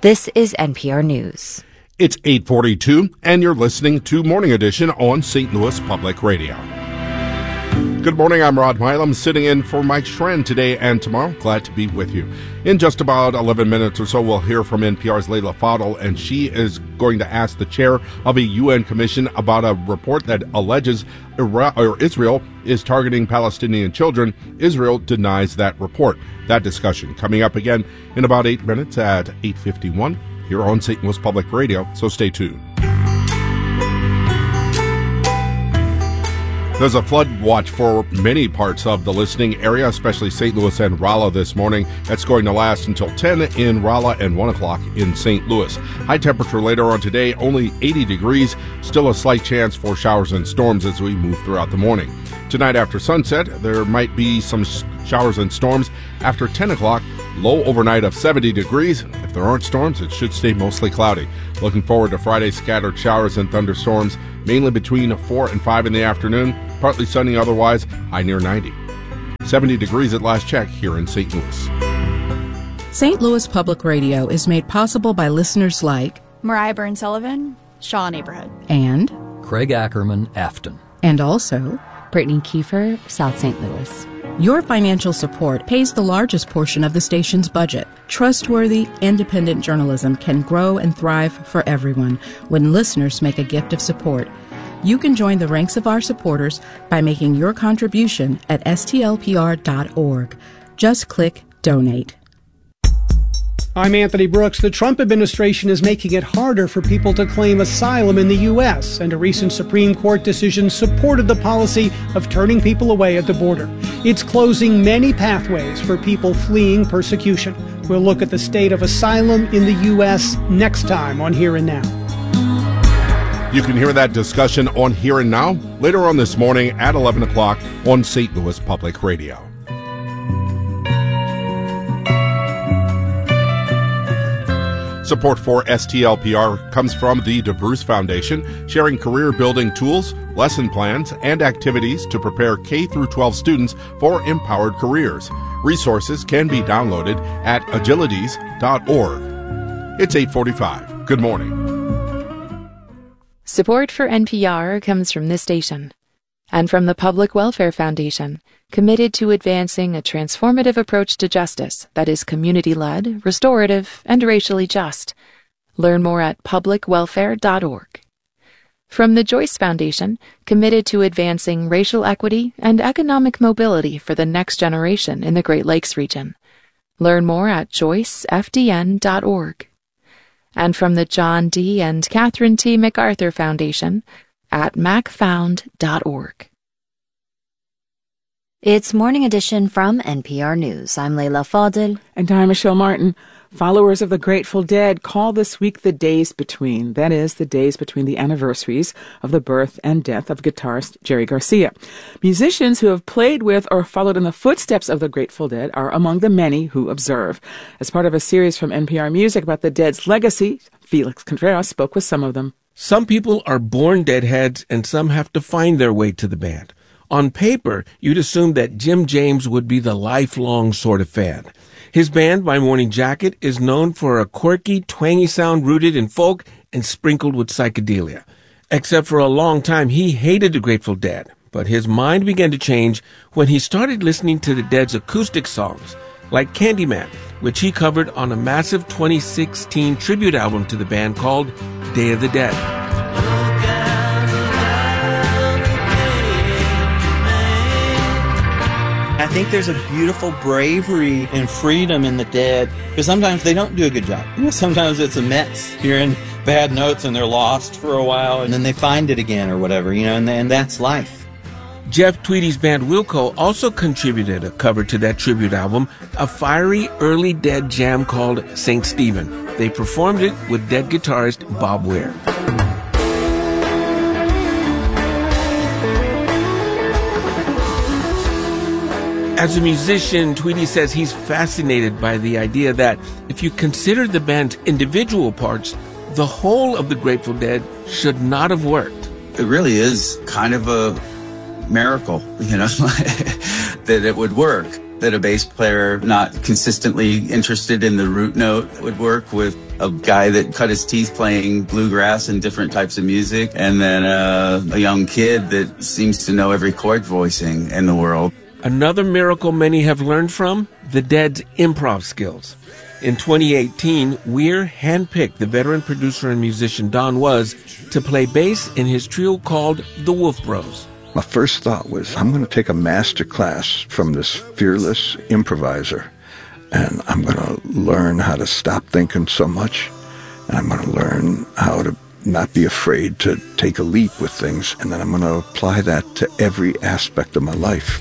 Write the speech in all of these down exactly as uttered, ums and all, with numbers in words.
This is N P R News. It's eight forty-two, and you're listening to Morning Edition on Saint Louis Public Radio. Good morning, I'm Rod Milam, sitting in for Mike Schran today and tomorrow. Glad to be with you. In just about eleven minutes or so, we'll hear from N P R's Leila Fadel, and she is going to ask the chair of a U N commission about a report that alleges Iraq, or Israel is targeting Palestinian children. Israel denies that report. That discussion coming up again in about eight minutes at eight fifty-one here on Saint Louis Public Radio, so stay tuned. There's a flood watch for many parts of the listening area, especially Saint Louis and Rolla this morning. That's going to last until ten in Rolla and one o'clock in Saint Louis. High temperature later on today, only eighty degrees. Still a slight chance for showers and storms as we move throughout the morning. Tonight after sunset, there might be some showers and storms after ten o'clock. Low overnight of seventy degrees. If there aren't storms, it should stay mostly cloudy. Looking forward to Friday's scattered showers and thunderstorms, mainly between four and five in the afternoon. Partly sunny otherwise, high near ninety. seventy degrees at last check here in Saint Louis. Saint Louis Public Radio is made possible by listeners like Mariah Byrne-Sullivan, Shaw Neighborhood, and Craig Ackerman, Afton, and also Brittany Kiefer, South Saint Louis. Your financial support pays the largest portion of the station's budget. Trustworthy, independent journalism can grow and thrive for everyone when listeners make a gift of support. You can join the ranks of our supporters by making your contribution at S T L P R dot org. Just click Donate. I'm Anthony Brooks. The Trump administration is making it harder for people to claim asylum in the U S, and a recent Supreme Court decision supported the policy of turning people away at the border. It's closing many pathways for people fleeing persecution. We'll look at the state of asylum in the U S next time on Here and Now. You can hear that discussion on Here and Now later on this morning at eleven o'clock on Saint Louis Public Radio. Support for S T L P R comes from the DeBruce Foundation, sharing career-building tools, lesson plans, and activities to prepare K through twelve students for empowered careers. Resources can be downloaded at agilities dot org. It's eight forty-five. Good morning. Support for N P R comes from this station and from the Public Welfare Foundation, committed to advancing a transformative approach to justice that is community-led, restorative, and racially just. Learn more at public welfare dot org. From the Joyce Foundation, committed to advancing racial equity and economic mobility for the next generation in the Great Lakes region. Learn more at joyce f d n dot org. And from the John D. and Catherine T. MacArthur Foundation at mac found dot org. It's Morning Edition from N P R News. I'm Leila Fadel. And I'm Michelle Martin. Followers of the Grateful Dead call this week the days between. That is, the days between the anniversaries of the birth and death of guitarist Jerry Garcia. Musicians who have played with or followed in the footsteps of the Grateful Dead are among the many who observe. As part of a series from N P R Music about the Dead's legacy, Felix Contreras spoke with some of them. Some people are born Deadheads, and some have to find their way to the band. On paper, you'd assume that Jim James would be the lifelong sort of fan. His band, My Morning Jacket, is known for a quirky, twangy sound rooted in folk and sprinkled with psychedelia. Except for a long time, he hated the Grateful Dead, but his mind began to change when he started listening to the Dead's acoustic songs, like Candyman, which he covered on a massive twenty sixteen tribute album to the band called Day of the Dead. I think there's a beautiful bravery and freedom in the Dead, because sometimes they don't do a good job. You know, sometimes it's a mess. You're in bad notes and they're lost for a while, and then they find it again or whatever, you know, and, and that's life. Jeff Tweedy's band Wilco also contributed a cover to that tribute album, a fiery early Dead jam called Saint Stephen. They performed it with Dead guitarist Bob Weir. As a musician, Tweedy says he's fascinated by the idea that if you consider the band's individual parts, the whole of the Grateful Dead should not have worked. It really is kind of a miracle, you know, that it would work. that a bass player not consistently interested in the root note would work with a guy that cut his teeth playing bluegrass and different types of music, and then uh, a young kid that seems to know every chord voicing in the world. Another miracle many have learned from, the Dead's improv skills. In twenty eighteen, Weir handpicked the veteran producer and musician Don Was to play bass in his trio called the Wolf Bros. My first thought was, I'm going to take a master class from this fearless improviser, and I'm going to learn how to stop thinking so much, and I'm going to learn how to not be afraid to take a leap with things, and then I'm going to apply that to every aspect of my life.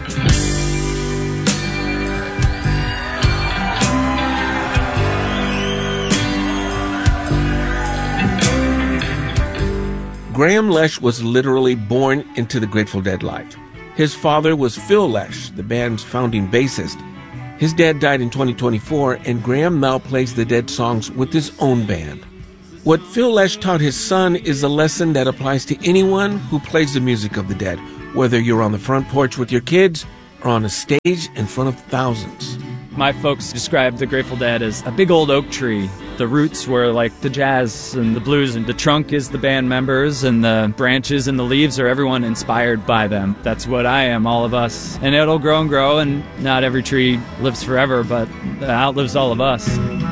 Graham Lesh was literally born into the Grateful Dead life. His father was Phil Lesh, the band's founding bassist. His dad died in twenty twenty-four, and Graham now plays the Dead songs with his own band. What Phil Lesh taught his son is a lesson that applies to anyone who plays the music of the Dead, whether you're on the front porch with your kids or on a stage in front of thousands. My folks described the Grateful Dead as a big old oak tree. The roots were like the jazz and the blues, and the trunk is the band members, and the branches and the leaves are everyone inspired by them. That's what I am, all of us. And it'll grow and grow, and not every tree lives forever, but it outlives all of us.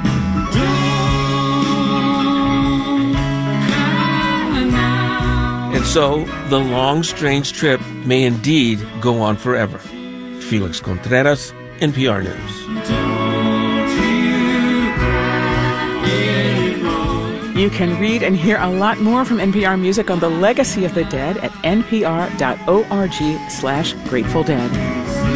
And so, the long, strange trip may indeed go on forever. Felix Contreras, N P R News. You can read and hear a lot more from N P R Music on the legacy of the Dead at npr dot org slash Grateful Dead.